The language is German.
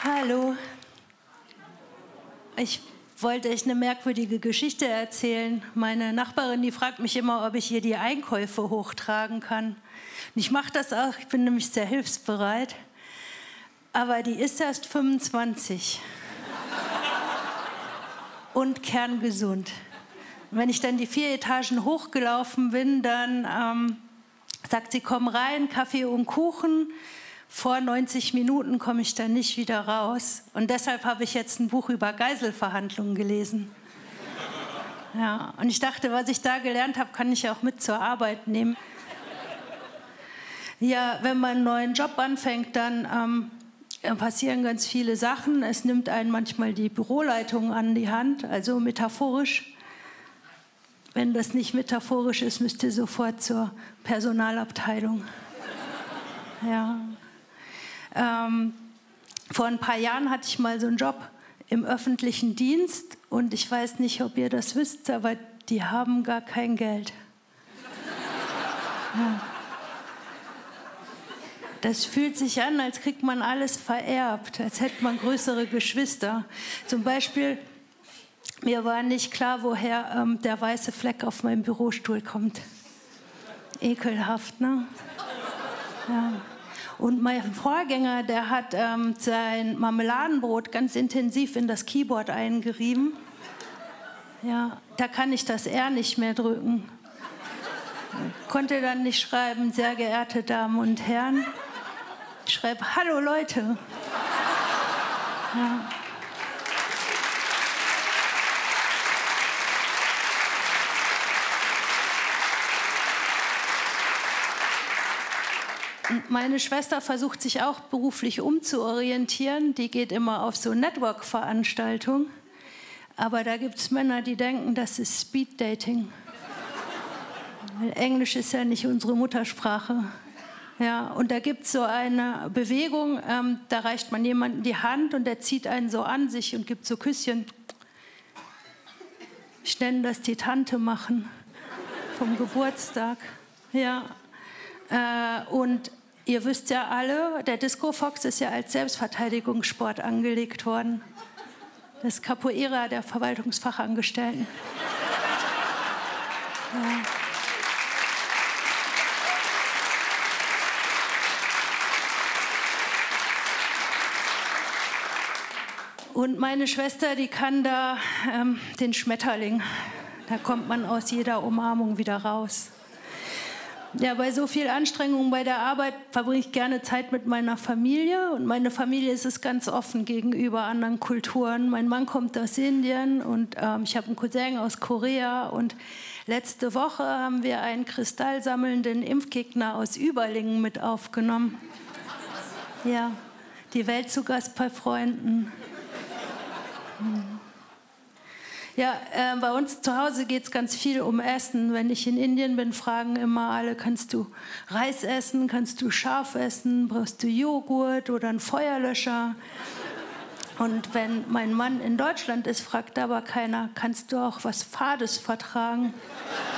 Hallo. Ich wollte euch eine merkwürdige Geschichte erzählen. Meine Nachbarin, die fragt mich immer, ob ich ihr die Einkäufe hochtragen kann. Und ich mache das auch, ich bin nämlich sehr hilfsbereit. Aber die ist erst 25 und kerngesund. Und wenn ich dann die 4 Etagen hochgelaufen bin, dann sagt sie, komm rein, Kaffee und Kuchen. Vor 90 Minuten komme ich dann nicht wieder raus. Und deshalb habe ich jetzt ein Buch über Geiselverhandlungen gelesen. Ja, und ich dachte, was ich da gelernt habe, kann ich auch mit zur Arbeit nehmen. Ja, wenn man einen neuen Job anfängt, dann passieren ganz viele Sachen. Es nimmt einen manchmal die Büroleitung an die Hand, also metaphorisch. Wenn das nicht metaphorisch ist, müsst ihr sofort zur Personalabteilung. Ja. Vor ein paar Jahren hatte ich mal so einen Job im öffentlichen Dienst und ich weiß nicht, ob ihr das wisst, aber die haben gar kein Geld. Ja. Das fühlt sich an, als kriegt man alles vererbt, als hätte man größere Geschwister. Zum Beispiel, mir war nicht klar, woher der weiße Fleck auf meinem Bürostuhl kommt. Ekelhaft, ne? Ja. Und mein Vorgänger, der hat sein Marmeladenbrot ganz intensiv in das Keyboard eingerieben. Ja, da kann ich das R nicht mehr drücken. Konnte dann nicht schreiben, sehr geehrte Damen und Herren. Ich schreibe, hallo Leute. Ja. Meine Schwester versucht sich auch beruflich umzuorientieren. Die geht immer auf so Network-Veranstaltungen. Aber da gibt es Männer, die denken, das ist Speed-Dating. Weil Englisch ist ja nicht unsere Muttersprache. Ja, und da gibt es so eine Bewegung, da reicht man jemandem die Hand und der zieht einen so an sich und gibt so Küsschen. Ich nenne das die Tante machen vom Geburtstag. Ja. Und ihr wisst ja alle, der Disco Fox ist ja als Selbstverteidigungssport angelegt worden. Das Capoeira der Verwaltungsfachangestellten. Ja. Und meine Schwester, die kann da den Schmetterling. Da kommt man aus jeder Umarmung wieder raus. Ja, bei so viel Anstrengung bei der Arbeit verbringe ich gerne Zeit mit meiner Familie. Und meine Familie ist es ganz offen gegenüber anderen Kulturen. Mein Mann kommt aus Indien und ich habe einen Cousin aus Korea. Und letzte Woche haben wir einen kristallsammelnden Impfgegner aus Überlingen mit aufgenommen. Ja, die Welt zu Gast bei Freunden. Ja, bei uns zu Hause geht es ganz viel um Essen. Wenn ich in Indien bin, fragen immer alle, kannst du Reis essen, kannst du scharf essen, brauchst du Joghurt oder einen Feuerlöscher? Und wenn mein Mann in Deutschland ist, fragt aber keiner, kannst du auch was Fades vertragen?